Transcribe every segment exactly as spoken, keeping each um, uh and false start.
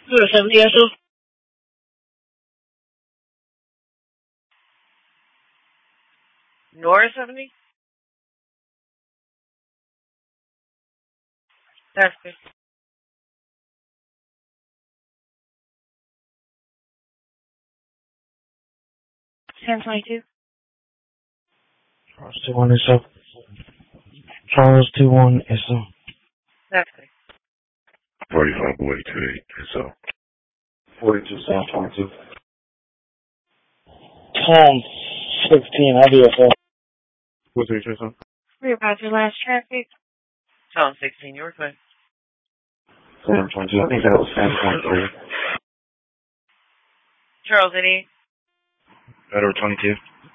North seventy, S O. North seventy? That's good. ten twenty-two. Charles two one S O. Charles two one S O. That's good. forty-five boy two eight S O. forty-two Sam twenty-two. Tom sixteen I D S O. What's your S O? We're about your last traffic. Tom sixteen, you were clear. Sam twenty-two. I think that was Sam twenty-three. Charles eighty-eight. Edward twenty-two.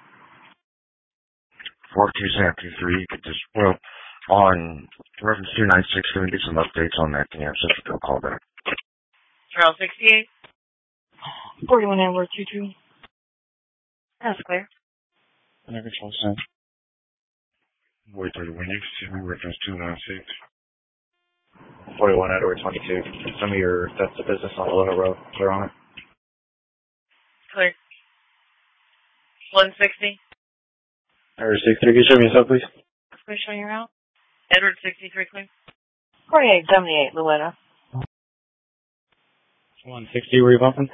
forty-two Sam two three. You could just, well, on reference two nine six, can we get some updates on that? Can you have such a call back? Charles sixty-eight. forty-one Edward two two. That's clear. And I control Sam. Boy thirty-one, you can see me reference two nine six. forty-one Edward twenty-two. Some of your, that's the business on Aloha Road. Clear on it. Clear. one sixty. Edward sixty-three, can you show me yourself, please? Clear, showing your route. Edward sixty-three, clear. forty-eight seventy-eight, Louetta. one sixty, were you bumping?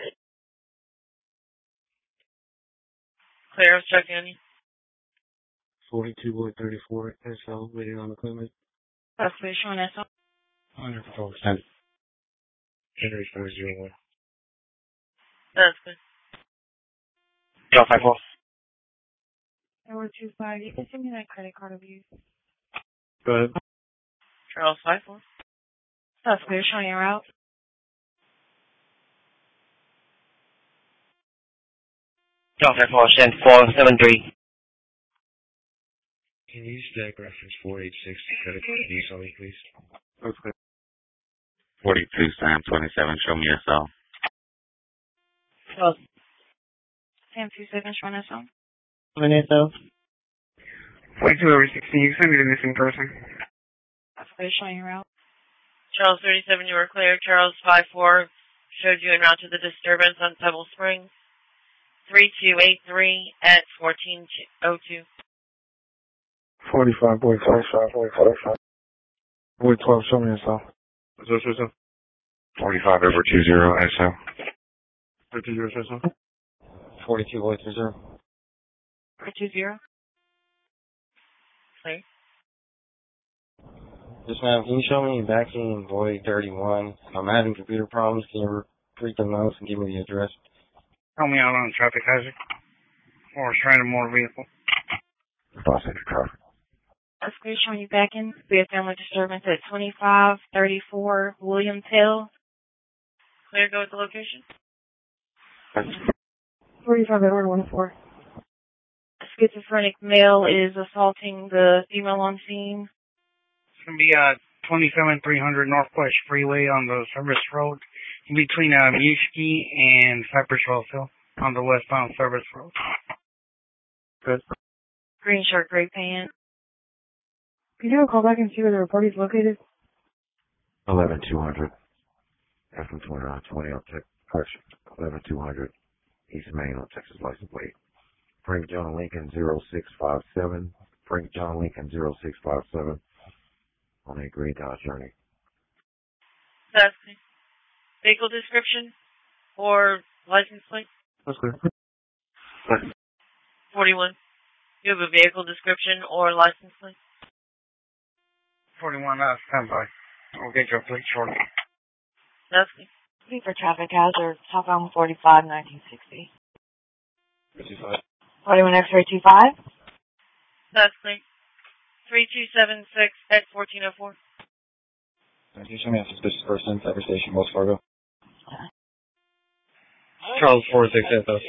Clear, I was checking on you. forty-two Boy thirty-four S L, waiting on the equipment. That's clear, showing S O. Under control extended. Henry four zero one. That's good. Charles five four. Edward two five, you can send me that credit card of you. Go ahead. Charles five four. That's clear, showing your route. Charles five four, send four seven three. Can you stack reference four eight six to credit card use only, please? Okay. forty-two Sam twenty-seven, show me S L. Charles. Sam two seven, showing S O. One S O. forty-two over sixteen, you can send me the missing person. That's clear, showing your route. Charles thirty-seven, you were clear. Charles five four showed you en route to the disturbance on Pebble Springs. three two eight three at fourteen oh two. forty-five Boy forty-five Boy forty-five. Boy twelve, show me S O. What's your S O? forty-five over two zero S L. What's your S O? forty-two Boy two zero. four two zero. Clear. Yes, ma'am. Can you show me vaccine Boy thirty-one? I'm having computer problems. Can you read the notes and give me the address? Help me out on traffic hazard. Or stranded motor vehicle. Boss into traffic. That's clear, showing you back in. We have family disturbance at twenty-five thirty-four Williams Hill. Clear, go with the location. forty-five Edward one four. A schizophrenic male is assaulting the female on scene. It's going to be uh, twenty-seven three hundred Northwest Freeway on the Service Road in between uh, Muski and Cypress Wells Hill on the westbound Service Road. Good. Green shirt, gray pants. Can you do a call back and see where the report is located? eleven two hundred. F M twenty-nine twenty on Texas. eleven two hundred. East Main on Texas license plate. Frank John Lincoln zero six five seven. Frank John Lincoln zero six five seven. On a Green Dodge journey. That's clear. Vehicle description or license plate? That's clear. forty-one. You have a vehicle description or license plate? forty-one, uh, stand by. We'll get your plate shortly. That's clear. Be for traffic hazard, southbound forty-five nineteen sixty. fifty-five. forty-one X-ray two five. That's clear. three two seven six at fourteen oh four. Can you show me a suspicious person, Cyber Station, Wells Fargo? Charles forty-six S O.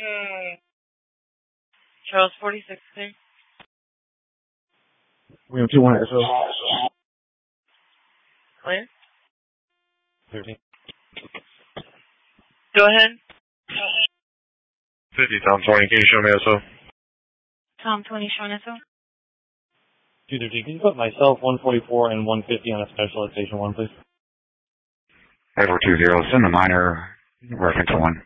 Charles forty-six, clear. We have two one S O. Clear. thirteen. Go ahead. fifty Tom twenty, can you show me S O? Tom twenty, showing S O. two thirteen. Can you put myself, one forty-four, and one fifty on a special at Station one, please? Edward two zero, send the minor Reference one.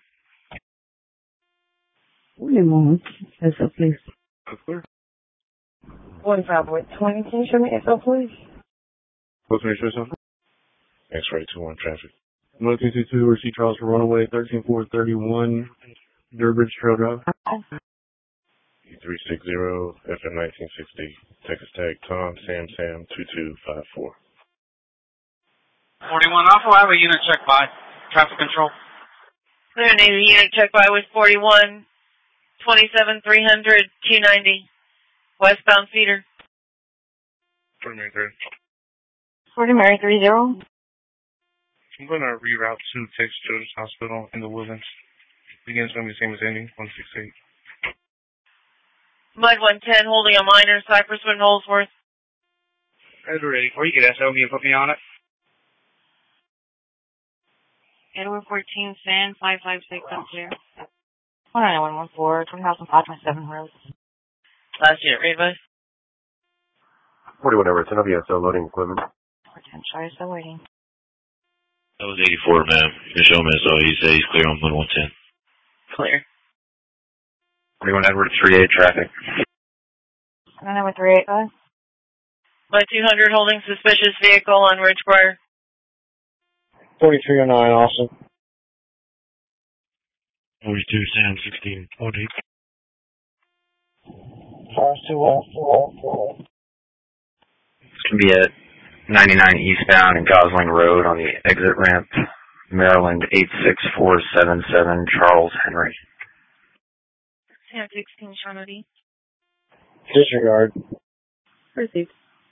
One moment. S O, please. That's clear. One five with twenty. Can you show me S O, please? What's the name of X-ray two one traffic. one two two two, receive Charles for runaway thirteen four thirty-one, Durbridge Trail Drive. three six zero, F M nineteen sixty, Texas Tag, Tom, Sam, Sam, two two five four. forty-one Alpha, I have a unit check by. Traffic control. Clear Navy unit check by with forty-one, twenty-seven, three hundred, two ninety, westbound feeder. forty Mary three. forty Mary three zero. I'm going to reroute to Texas Children's Hospital in the Woodlands. Begin's going to be the same as ending, one six eight. Mud one ten holding a minor, Cypress Wind Holsworth. Guys are ready. Or you could S O me and put me on it. Edward fourteen, San five five six, I'm clear. one nine one one four, twenty thousand five twenty seven Rose. Last unit readvice. forty-one Everton, I'll be S O loading equipment. four ten, sorry, still waiting. That was eighty-four, ma'am. You can show him so he said he's clear on one one ten. Clear. forty-one Edward, three eight traffic. one nine one three eight five. Mud two hundred holding suspicious vehicle on Ridgebriar. forty-three oh nine, Austin. forty-two, Sam, sixteen, twenty. five two one four. This can be at ninety-nine eastbound and Gosling Road on the exit ramp, Maryland eight six four seven seven, Charles Henry. Sam sixteen, Shawnee. Disregard. Received.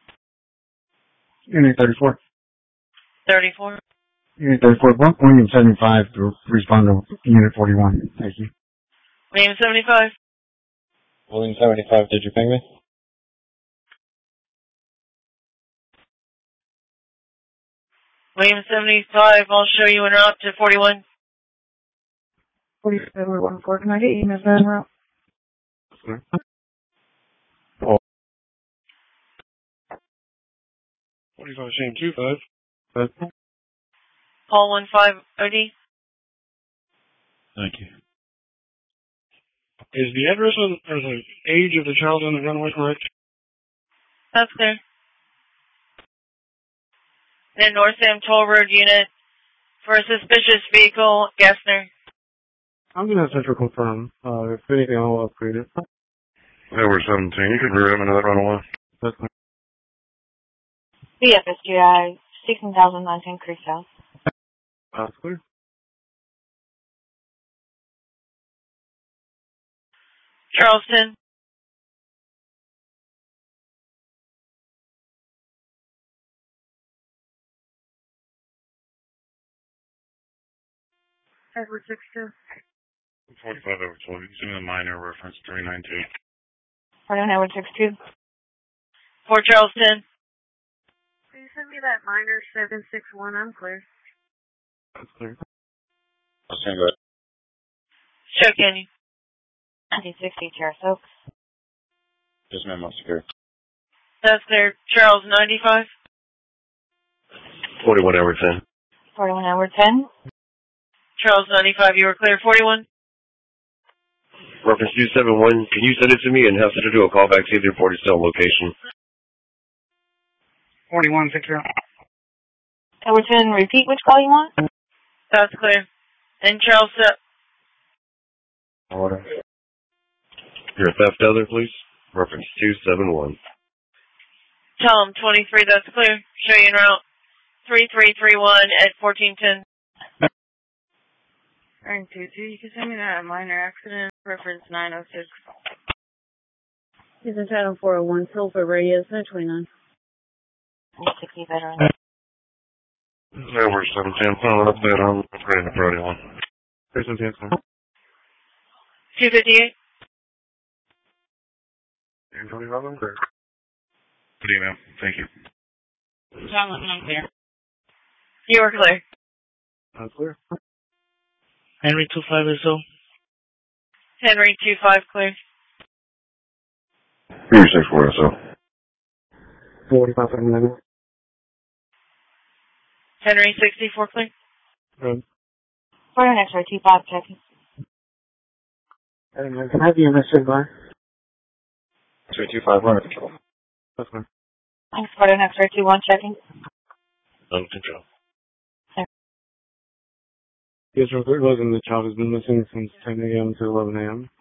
Unit thirty-four. thirty-four. Unit thirty-four, William seventy-five to respond to Unit forty-one. Thank you. William seventy-five. William seventy-five, did you ping me? William seventy-five, I'll show you en route to forty-one. forty-seven one four, can I get you, Miss Van Route? forty-five, Shane two five. Paul one five O D. Thank you. Is the address on, or the age of the child on the runway correct? That's clear. Then North Sam Toll Road unit for a suspicious vehicle, Gessner. I'm going to have Central confirm. Uh, if anything, I'll upgrade it. Edward seventeen, you can rear him another runaway. That's fine. B F S G I, sixteen thousand nineteen Creek South. That's clear. Charleston. Edward six two. forty-five over twenty. Give me the minor reference three nine two. forty-one Edward six two. For Charleston. Can you send me that minor seven six one? I'm clear. That's clear. I'll send that. Show Canyon. nineteen sixty Terrace Oaks. Yes, ma'am, I'll secure. That's clear. Charles ninety-five. forty-one Everton. forty-one Edward ten. Charles ninety-five, you were clear. forty-one. Reference two seven one, can you send it to me and have to do a call back, see if the report is still on location? forty-one six zero. Edward ten, repeat which call you want? That's clear. And Charles, uh, Order. Your theft other, please. Reference two seven one. tell him twenty-three, that's clear. Show you en route. three three three one at fourteen ten. nine two two, you can send me that minor accident, reference nine oh six. He's entitled four oh one, Silver Radius, nine twenty-nine. sixty veteran. Edward seventeen, following up that on upgrading the Brody one. Person ten. two fifty-eight. And twenty-five, I'm clear. Good email. Thank you. Silent, I'm clear. You were clear. That's clear. Henry two five S O. Henry two five, clear. Three six four S O. forty-five, seven Henry sixty-four, clear. Good. For an X-ray T five checking. And can I be a Mister Bar? X-ray two five one. That's fine. For an X-ray two one checking. On control. Yes, Robert Logan, the child has been missing since ten a.m. to eleven a.m.